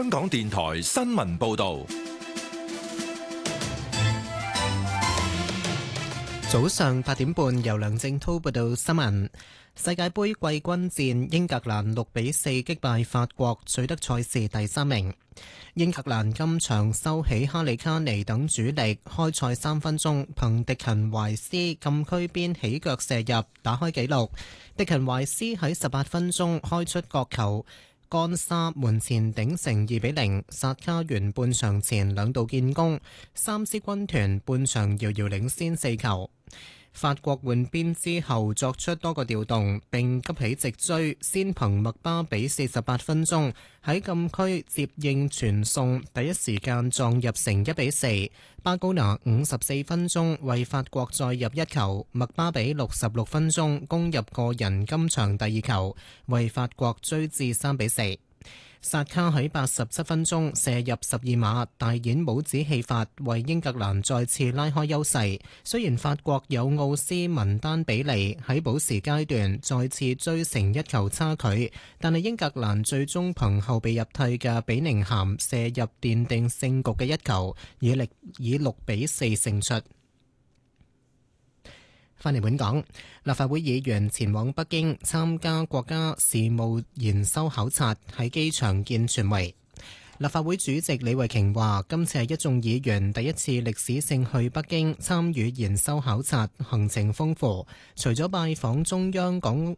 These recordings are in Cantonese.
香港電台新聞報道。 早上8點半，由梁正滔報道新聞。世界盃季軍戰，英格蘭6-4擊敗法國，取得賽事第3名。英格蘭今場收起哈利卡尼等主力，開賽3分鐘，憑迪勤懷斯禁區邊起腳射入，打開紀錄。迪勤懷斯喺18分鐘開出角球，干沙門前頂成2-0，薩卡完半場前2度建功，三獅軍團半場遙遙領先4球。法國換邊之後作出多個調動，並急起直追，先憑麥巴比48分鐘喺禁區接應傳送，第一時間撞入成1-4。巴高拿54分鐘為法國再入一球，麥巴比66分鐘攻入個人今場第2球，為法國追至3-4。薩卡喺87分鐘射入12碼，大演帽子戲法，為英格蘭再次拉開優勢。雖然法國有奧斯文丹比利喺補時階段再次追成1球差距，但係英格蘭最終憑後備入替嘅比寧咸射入奠定勝局嘅1球，以6-4勝出。返嚟本港，立法會議員前往北京參加國家事務研修考察，喺機場見傳媒。立法會主席李慧瓊話：今次係一眾議員第一次歷史性去北京參與研修考察，行程豐富。除咗拜訪中央港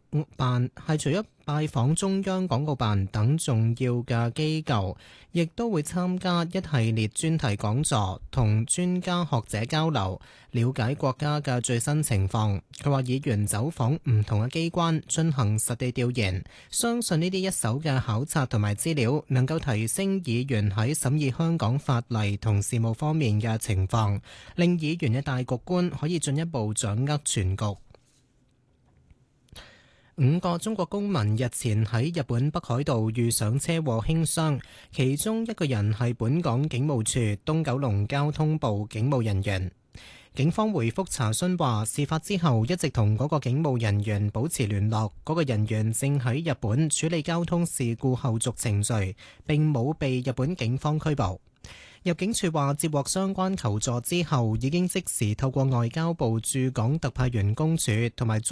澳辦等重要嘅機構，亦都會參加一系列專題講座，同專家學者交流，了解國家嘅最新情況。佢話議員走訪唔同嘅機關，進行實地調研，相信呢啲一手嘅考察同埋資料，能夠提升議員喺審議香港法例同事務方面嘅情況，令議員嘅大局觀可以進一步掌握全局。5個中國公民日前喺日本北海道遇上車禍輕傷，其中一個人係本港警務處東九龍交通部警務人員。警方回覆查詢話，事發之後一直同嗰個警務人員保持聯絡，嗰個人員正喺日本處理交通事故後續程序，並冇被日本警方拘捕。入境處話，接獲相關求助之後，已經即時透過外交部駐港特派員公署同埋